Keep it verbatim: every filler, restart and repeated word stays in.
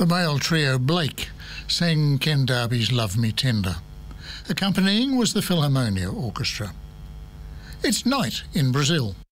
The male trio Blake sang Ken Darby's Love Me Tender. Accompanying was the Philharmonia Orchestra. It's night in Brazil.